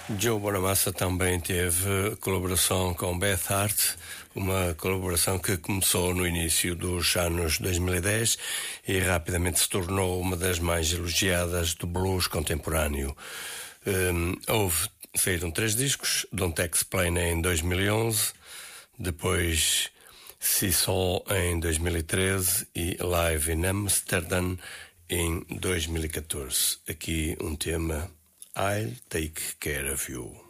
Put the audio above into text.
Joe Bonamassa também teve colaboração com Beth Hart, uma colaboração que começou no início dos anos 2010 e rapidamente se tornou uma das mais elogiadas do blues contemporâneo. Saíram 3 discos, Don't Explain em 2011, depois Seesaw em 2013 e Live in Amsterdam em 2014. Aqui um tema, I'll Take Care of You.